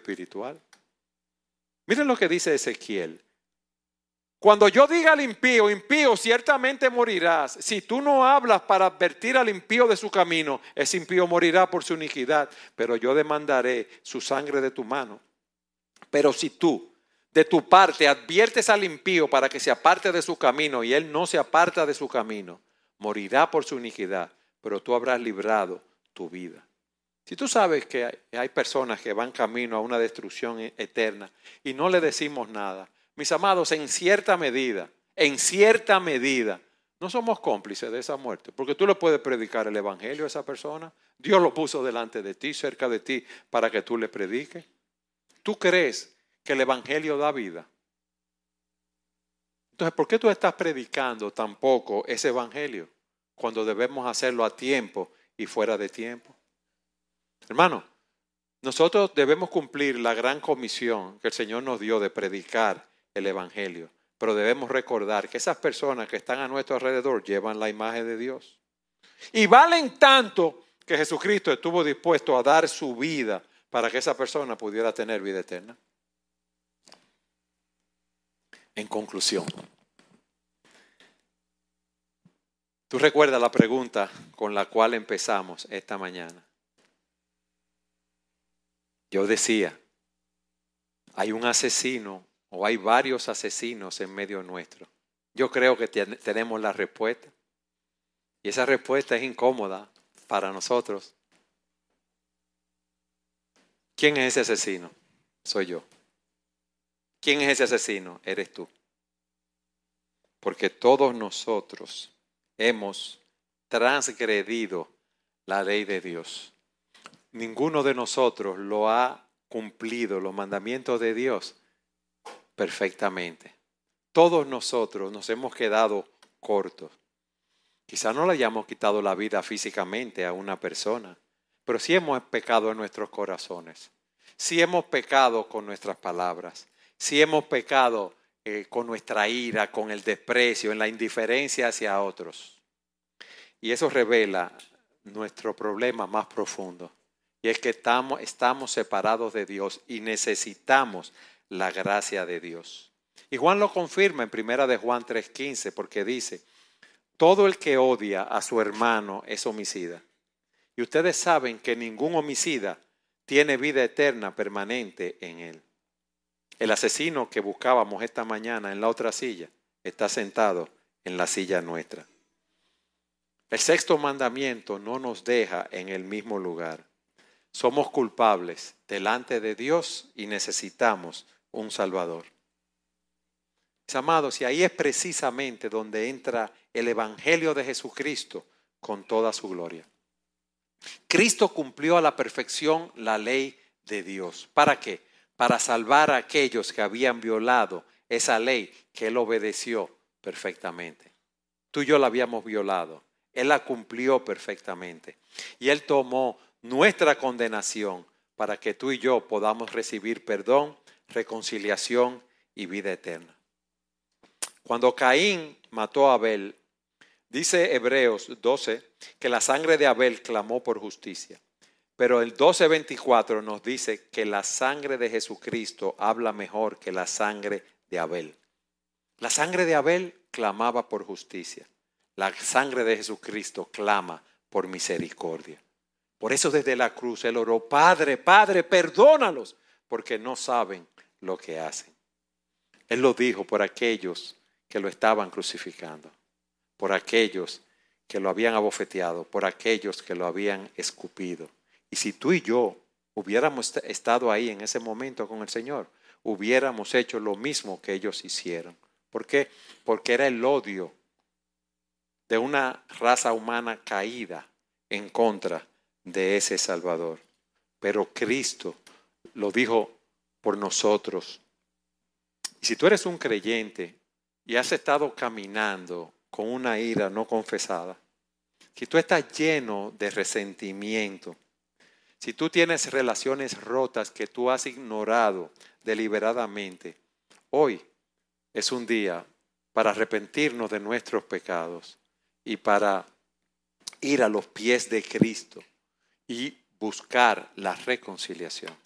espiritual. Miren lo que dice Ezequiel. Cuando yo diga al impío, impío, ciertamente morirás. Si tú no hablas para advertir al impío de su camino, ese impío morirá por su iniquidad, pero yo demandaré su sangre de tu mano. Pero si tú, de tu parte, adviertes al impío para que se aparte de su camino y él no se aparta de su camino, morirá por su iniquidad, pero tú habrás librado tu vida. Si tú sabes que hay personas que van camino a una destrucción eterna y no le decimos nada, mis amados, en cierta medida, no somos cómplices de esa muerte, porque tú le puedes predicar el evangelio a esa persona. Dios lo puso delante de ti, cerca de ti, para que tú le prediques. ¿Tú crees que el evangelio da vida? Entonces, ¿por qué tú estás predicando tampoco ese evangelio cuando debemos hacerlo a tiempo y fuera de tiempo? Hermano, nosotros debemos cumplir la gran comisión que el Señor nos dio de predicar el evangelio, pero debemos recordar que esas personas que están a nuestro alrededor llevan la imagen de Dios y valen tanto que Jesucristo estuvo dispuesto a dar su vida para que esa persona pudiera tener vida eterna. En conclusión, ¿tú recuerdas la pregunta con la cual empezamos esta mañana? Yo decía, hay un asesino o hay varios asesinos en medio nuestro. Yo creo que tenemos la respuesta. Y esa respuesta es incómoda para nosotros. ¿Quién es ese asesino? Soy yo. ¿Quién es ese asesino? Eres tú. Porque todos nosotros hemos transgredido la ley de Dios. Ninguno de nosotros lo ha cumplido, los mandamientos de Dios, perfectamente. Todos nosotros nos hemos quedado cortos. Quizá no le hayamos quitado la vida físicamente a una persona, pero sí hemos pecado en nuestros corazones. Sí hemos pecado con nuestras palabras. Sí hemos pecado con nuestra ira, con el desprecio, en la indiferencia hacia otros. Y eso revela nuestro problema más profundo. Y es que estamos separados de Dios y necesitamos la gracia de Dios. Y Juan lo confirma en 1 de Juan 3:15 porque dice, todo el que odia a su hermano es homicida. Y ustedes saben que ningún homicida tiene vida eterna permanente en él. El asesino que buscábamos esta mañana en la otra silla está sentado en la silla nuestra. El sexto mandamiento no nos deja en el mismo lugar. Somos culpables delante de Dios y necesitamos un Salvador. Mis amados, y ahí es precisamente donde entra el Evangelio de Jesucristo con toda su gloria. Cristo cumplió a la perfección la ley de Dios. ¿Para qué? Para salvar a aquellos que habían violado esa ley que Él obedeció perfectamente. Tú y yo la habíamos violado. Él la cumplió perfectamente. Y Él tomó nuestra condenación para que tú y yo podamos recibir perdón, reconciliación y vida eterna. Cuando Caín mató a Abel, dice Hebreos 12 que la sangre de Abel clamó por justicia. Pero el 12:24 nos dice que la sangre de Jesucristo habla mejor que la sangre de Abel. La sangre de Abel clamaba por justicia. La sangre de Jesucristo clama por misericordia. Por eso desde la cruz Él oró, Padre, Padre, perdónalos, porque no saben lo que hacen. Él lo dijo por aquellos que lo estaban crucificando, por aquellos que lo habían abofeteado, por aquellos que lo habían escupido. Y si tú y yo hubiéramos estado ahí en ese momento con el Señor, hubiéramos hecho lo mismo que ellos hicieron. ¿Por qué? Porque era el odio de una raza humana caída en contra de ese Salvador. Pero Cristo lo dijo por nosotros. Y si tú eres un creyente y has estado caminando con una ira no confesada, si tú estás lleno de resentimiento, si tú tienes relaciones rotas que tú has ignorado deliberadamente, hoy es un día para arrepentirnos de nuestros pecados y para ir a los pies de Cristo y buscar la reconciliación.